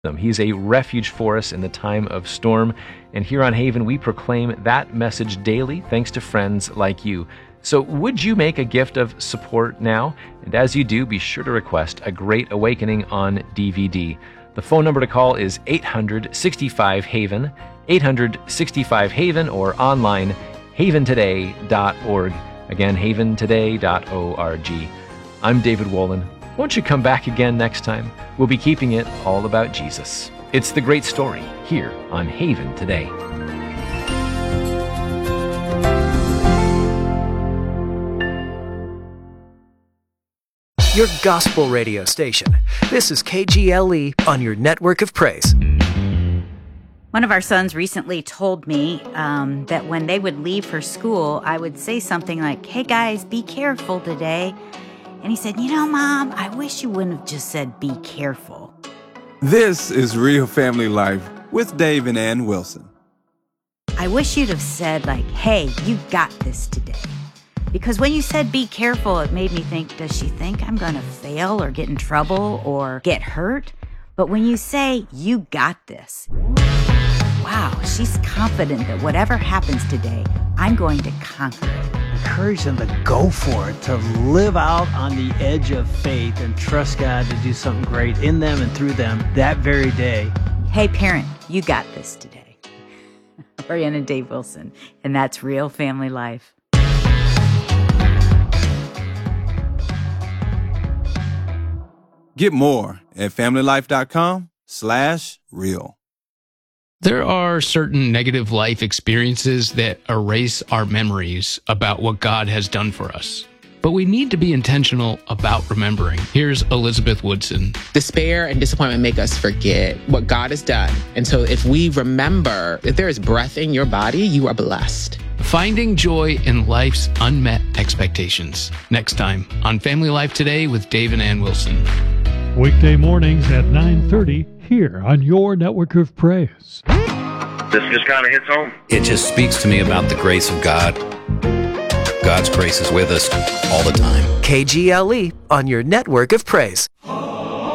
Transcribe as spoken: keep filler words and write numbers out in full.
He's a refuge for us in the time of storm. And here on Haven, we proclaim that message daily thanks to friends like you. So would you make a gift of support now? And as you do, be sure to request A Great Awakening on D V D. The phone number to call is eight hundred sixty-five HAVEN, eight hundred sixty-five HAVEN, or online, haven today dot org. Again, haven today dot org. I'm David Wolin. Won't you come back again next time? We'll be keeping it all about Jesus. It's the great story here on Haven Today. Your gospel radio station. This is K G L E on your network of praise. One of our sons recently told me um, that when they would leave for school, I would say something like, "Hey guys, be careful today." And he said, "You know, Mom, I wish you wouldn't have just said be careful." This is Real Family Life with Dave and Ann Wilson. I wish you'd have said, like, "Hey, you got this today." Because when you said be careful, it made me think, does she think I'm going to fail or get in trouble or get hurt? But when you say you got this, wow, she's confident that whatever happens today, I'm going to conquer it. Encourage them to go for it, to live out on the edge of faith and trust God to do something great in them and through them that very day. Hey, parent, you got this today. Brianna and Dave Wilson, and that's Real Family Life. Get more at familylife.com slash real. There are certain negative life experiences that erase our memories about what God has done for us. But we need to be intentional about remembering. Here's Elizabeth Woodson. Despair and disappointment make us forget what God has done. And so if we remember, if there is breath in your body, you are blessed. Finding joy in life's unmet expectations. Next time on Family Life Today with Dave and Ann Wilson. Weekday mornings at nine thirty here on your network of praise. This just kind of hits home. It just speaks to me about the grace of God. God's grace is with us all the time. K G L E on your network of praise.